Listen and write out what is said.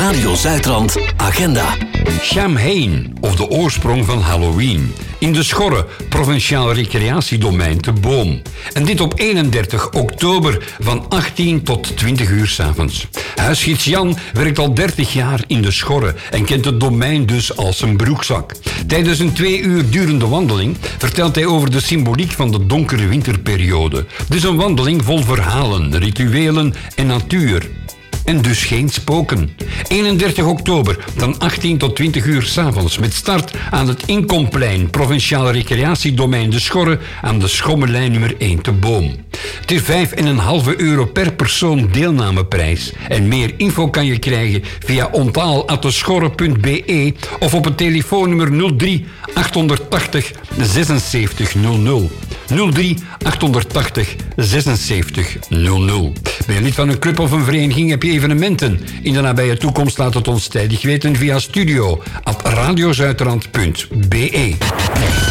Radio Zuidrand Agenda. Samhain, of de oorsprong van Halloween. In de Schorre, provinciaal recreatiedomein te Boom. En dit op 31 oktober van 18 tot 20 uur 's avonds. Huisgids Jan werkt al 30 jaar in de Schorre en kent het domein dus als een broekzak. Tijdens een 2 uur durende wandeling vertelt hij over de symboliek van de donkere winterperiode. Dus een wandeling vol verhalen, rituelen en natuur. En dus geen spoken. 31 oktober, van 18 tot 20 uur 's avonds, met start aan het Inkomplein, provinciaal recreatiedomein De Schorre, aan de Schommelijn nummer 1 te Boom. Het is €5,5 per persoon deelnameprijs. En meer info kan je krijgen via onthaal@deschorre.be of op het telefoonnummer 03 880 7600. 03 880 7600. Ben je lid van een club of een vereniging, heb je evenementen in de nabije toekomst, laat het ons tijdig weten via studio@radiozuidrand.be.